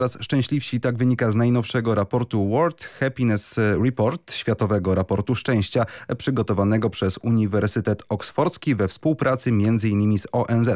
Coraz szczęśliwsi, tak wynika z najnowszego raportu World Happiness Report, Światowego Raportu Szczęścia, przygotowanego przez Uniwersytet Oksfordzki we współpracy m.in. z ONZ.